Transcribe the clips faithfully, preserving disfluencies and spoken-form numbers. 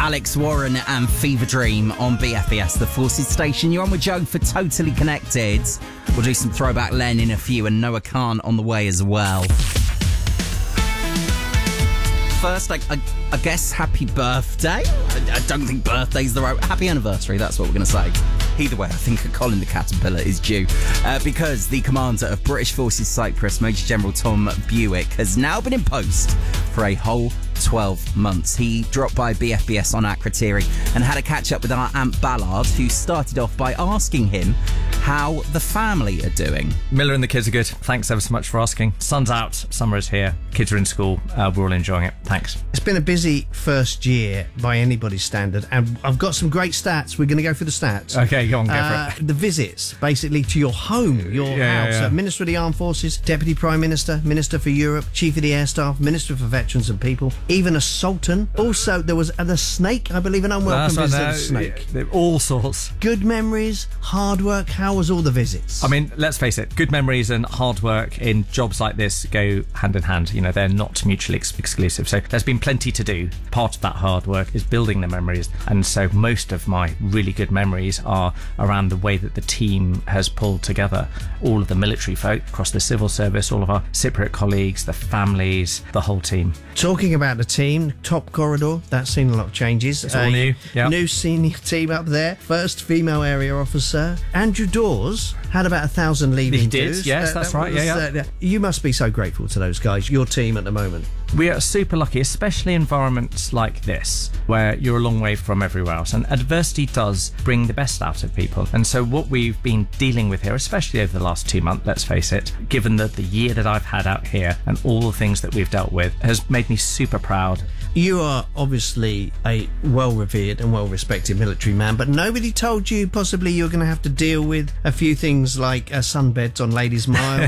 Alex Warren and Fever Dream on B F B S, the Forces station. You're on with Joe for Totally Connected. We'll do some throwback Len in a few, and Noah Khan on the way as well. First, I, I, I guess happy birthday. I, I don't think birthday's the right... Happy anniversary, that's what we're going to say. Either way, I think a Colin the Caterpillar is due. Uh, because the commander of British Forces Cyprus, Major General Tom Buick, has now been in post for a whole twelve months. He dropped by B F B S on Akrotiri and had a catch-up with our Aunt Ballard, who started off by asking him how the family are doing. Miller and the kids are good. Thanks ever so much for asking. Sun's out, summer is here, kids are in school, uh, we're all enjoying it. Thanks. It's been a busy first year by anybody's standard, and I've got some great stats. We're going to go through the stats. Okay, go on, go uh, for it. The visits, basically, to your home, your yeah, house. Yeah, yeah. Uh, Minister of the Armed Forces, Deputy Prime Minister, Minister for Europe, Chief of the Air Staff, Minister for Veterans and People, even a Sultan. Also, there was uh, the Snake, I believe, an unwelcome That's visit right, of the Snake. Yeah, all sorts. Good memories, hard work. How was all the visits? I mean, let's face it, good memories and hard work in jobs like this go hand in hand. You know, they're not mutually ex- exclusive. So there's been plenty to do. Part of that hard work is building the memories. And so most of my really good memories are around the way that the team has pulled together all of the military folk across the civil service, all of our Cypriot colleagues, the families, the whole team. Talking about the team, top corridor, that's seen a lot of changes. It's all new. Yep. New senior team up there. First female area officer. Andrew Dawes had about a thousand leaving He did, dues. yes, Uh, that's that right, was, yeah, yeah. uh, you must be so grateful to those guys, your team at the moment. We are super lucky, especially environments like this, where you're a long way from everywhere else. And adversity does bring the best out of people. And so what we've been dealing with here, especially over the last two months, let's face it, given that the year that I've had out here and all the things that we've dealt with, has made me super proud. You are obviously a well-revered and well-respected military man, but nobody told you possibly you're going to have to deal with a few things like uh, sunbeds on Ladies Mile,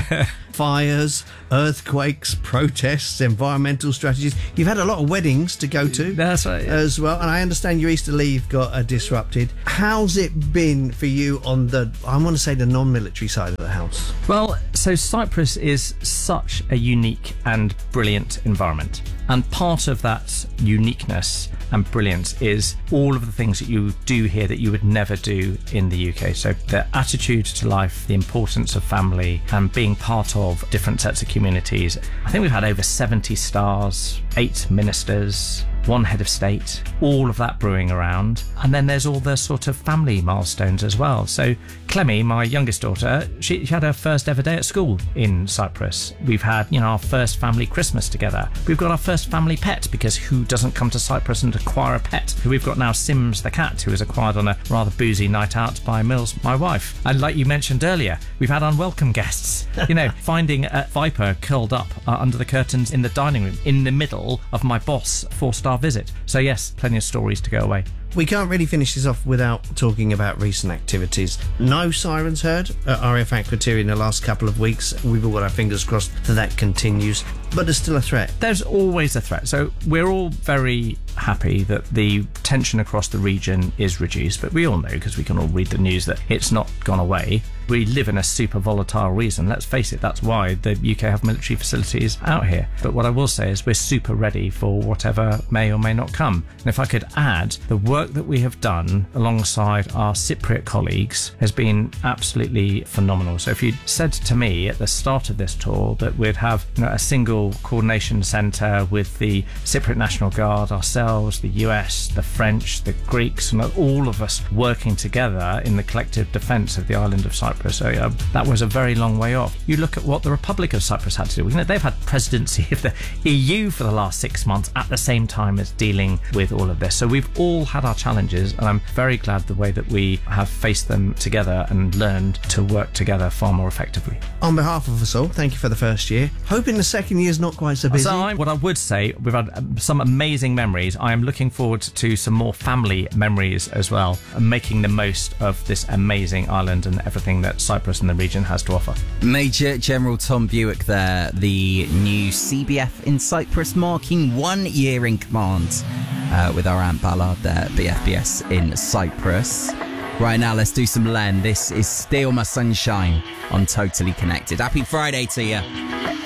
fires, earthquakes, protests, environmental strategies. You've had a lot of weddings to go to. That's right, yeah. As well, and I understand your Easter leave got uh, disrupted. How's it been for you on the, I want to say, the non-military side of the house? Well, so Cyprus is such a unique and brilliant environment. And part of that uniqueness and brilliance is all of the things that you do here that you would never do in the U K. So the attitude to life, the importance of family, and being part of different sets of communities. I think we've had over seventy stars, eight ministers, one head of state, all of that brewing around. And then there's all the sort of family milestones as well. So Clemmy, my youngest daughter, she, she had her first ever day at school in Cyprus. We've had, you know, our first family Christmas together. We've got our first family pet, because who doesn't come to Cyprus and acquire a pet? We've got now Sims the cat, who was acquired on a rather boozy night out by Mills, my wife. And like you mentioned earlier, we've had unwelcome guests. You know, finding a Viper curled up uh, under the curtains in the dining room in the middle of my boss' four-star visit. So yes, plenty of stories to go away. We can't really finish this off without talking about recent activities. No sirens heard at R A F Akrotiri in the last couple of weeks. We've all got our fingers crossed that that continues. But there's still a threat. There's always a threat. So we're all very happy that the tension across the region is reduced, but we all know, because we can all read the news, that it's not gone away. We live in a super volatile region. Let's face it, that's why the U K have military facilities out here. But what I will say is we're super ready for whatever may or may not come. And if I could add, the work that we have done alongside our Cypriot colleagues has been absolutely phenomenal. So if you said to me at the start of this tour that we'd have, you know, a single coordination centre with the Cypriot National Guard, ourselves, the U S, the French, the Greeks, and all of us working together in the collective defence of the island of Cyprus. So uh, that was a very long way off. You look at what the Republic of Cyprus had to do. You know, they've had presidency of the E U for the last six months at the same time as dealing with all of this. So we've all had our challenges, and I'm very glad the way that we have faced them together and learned to work together far more effectively. On behalf of us all, thank you for the first year. Hoping the second year is not quite so busy. So I, what I would say, we've had some amazing memories. I am looking forward to some more family memories as well, and making the most of this amazing island and everything that Cyprus and the region has to offer. Major General Tom Buick there, the new C B F in Cyprus, marking one year in command uh, with our Aunt Ballard there at B F B S in Cyprus. Right now, let's do some Len. This is Steal My Sunshine on Totally Connected. Happy Friday to you.